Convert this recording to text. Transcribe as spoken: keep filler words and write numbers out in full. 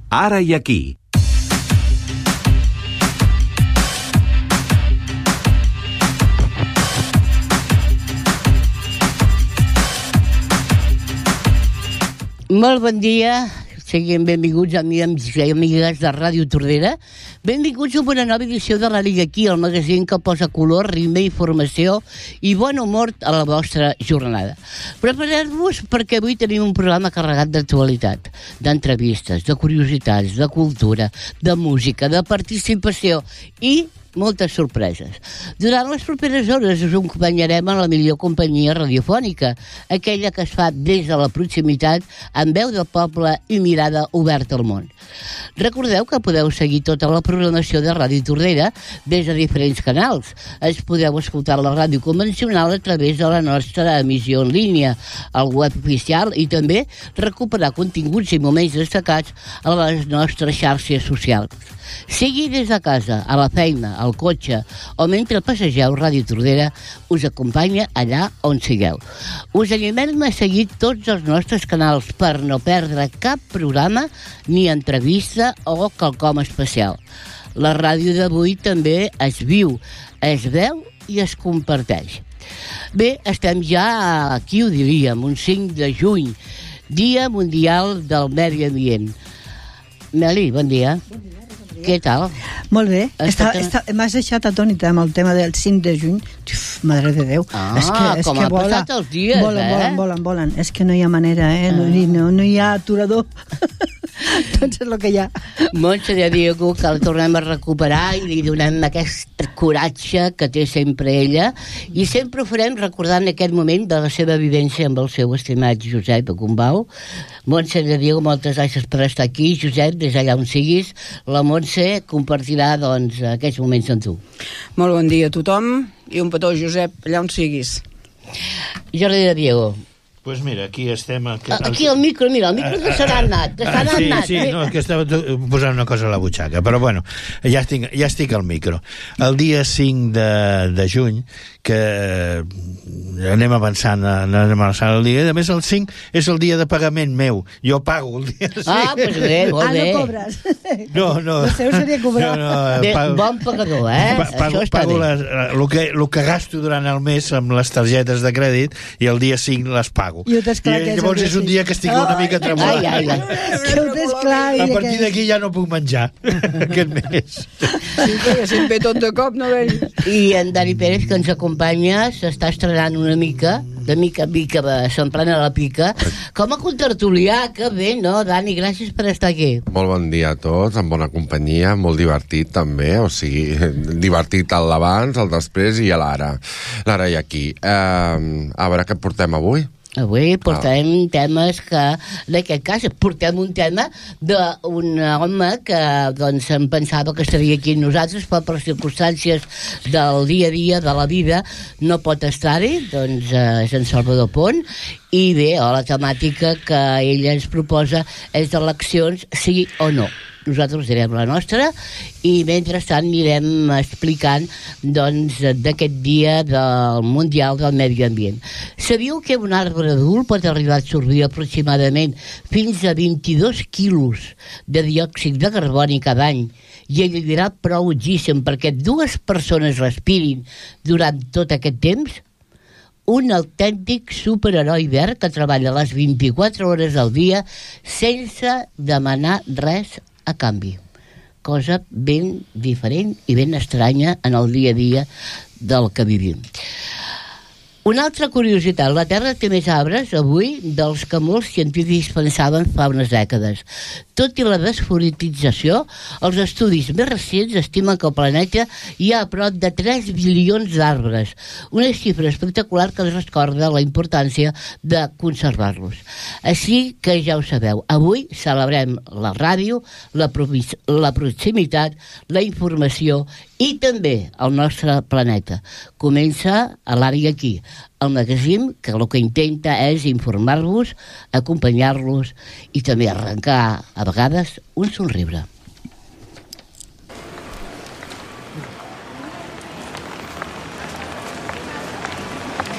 Ara i aquí. Molt bon dia, siguin benvinguts amics i amigues de Ràdio Tordera. Benvinguts a una nova edició de l'Ara i aquí, el magazín que posa color, ritme, informació i bon humor a la vostra jornada. Prepareu-vos perquè avui tenim un programa carregat d'actualitat, d'entrevistes, de curiositats, de cultura, de música, de participació i moltes sorpreses. Durant les properes hores us acompanyarem en la millor companyia radiofònica, aquella que es fa des de la proximitat, amb veu del poble i mirada oberta al món. Recordeu que podeu seguir tota la programació de Ràdio Tordera des de diferents canals. Es podeu escoltar la ràdio convencional a través de la nostra emissió en línia, al web oficial i també recuperar continguts i moments destacats a les nostres xarxes socials. Sigui des de casa, a la feina, al cotxe o mentre passegeu, Ràdio Tordera us acompanya allà on sigueu. Us animem a seguir tots els nostres canals per no perdre cap programa ni entrevista o quelcom especial. La ràdio d'avui també es viu, es veu i es comparteix. Bé, estem ja aquí, ho diríem, un cinc de juny, Dia Mundial del Medi Ambient. Meli, bon dia. Bon dia. Què tal? Molt bé. Està, està, m'has deixat atònita amb el tema del cinc de juny. Uf, madre de Déu. Ah, és que, és com que ha vola, passat els dies, volen, eh? Volen, volen, volen. És que no hi ha manera, eh? No, ah. no, no hi ha aturador. Doncs és el que hi ha. Montse de Diego, que la tornem a recuperar i li donem aquest coratge que té sempre ella, i sempre ho farem recordant aquest moment de la seva vivència amb el seu estimat Josep Agumbau. Montse de Diego, moltes gràcies per estar aquí. Josep, des allà on siguis, la Montse compartirà doncs, aquests moments amb tu. Molt bon dia a tothom i un petó, Josep, allà on siguis. Jordi de Diego. Pues mira, aquí estem... Aquí, aquí el micro, mira, el micro te se n'ha anat, te se n'ha sí, anat. Sí, no, és que estava posant una cosa a la butxaca, però bueno, ja estic, ja estic al micro. El dia cinc de, de juny, que anem avançant, anem avançant el dia, a més el cinc és el dia de pagament meu, jo pago el dia cinc. Ah, doncs pues bé, molt bé. Ah, no cobres? No, no. El seu seria cobrar. No, no, bé, pago, bon pagador, eh? Pa, pago, Això està pago bé. les, el, que, el que gasto durant el mes amb les targetes de crèdit i el dia cinc les pago. I, I llavors és un dia que estic una mica tremolant. Ai, ai, ai. Que ho tens clar. A partir d'aquí ja no puc menjar aquest mes. Sí, que si em ve tot de cop, no veig. I en Dani Pérez, que ens acompanya, s'està estrenant una mica, de mica a mica, s'emplena la pica, com a contertulià, que bé, no? Dani, gràcies per estar aquí. Molt bon dia a tots, en bona companyia, molt divertit també, o sigui, divertit a l'abans, al després i a l'ara. L'ara i aquí. Eh, a veure què portem avui? Avui portem ah. temes que, en aquest cas, portem un tema d'un home que doncs em pensava que estaria aquí amb nosaltres, però per circumstàncies del dia a dia, de la vida, no pot estar-hi, doncs eh, és en Salvador Pont, i bé, oh, la temàtica que ella ens proposa és d'eleccions, sí o no. Nosaltres direm la nostra i mentrestant anirem explicant doncs, d'aquest dia del Mundial del Medi Ambient. Sabíeu que un arbre adult pot arribar a absorbir aproximadament fins a vint-i-dos quilos de diòxid de carboni cada any i alliberar prou oxigen perquè dues persones respirin durant tot aquest temps? Un autèntic superheroi verd que treballa les vint-i-quatre hores al dia sense demanar res a canvi. Cosa ben diferent i ben estranya en el dia a dia del que vivim. Una altra curiositat, la Terra té més arbres avui dels que molts científics pensaven fa unes dècades. Tot i la desforestatització, els estudis més recents estimen que al planeta hi ha a prop de tres bilions d'arbres, una xifra espectacular que ens recorda la importància de conservar-los. Així que ja ho sabeu, avui celebrem la ràdio, la, la proximitat, la informació i també el nostre planeta. Comença a l'Ara i aquí, el magazín que el que intenta és informar-vos, acompanyar-los i també arrencar, a vegades, un somriure.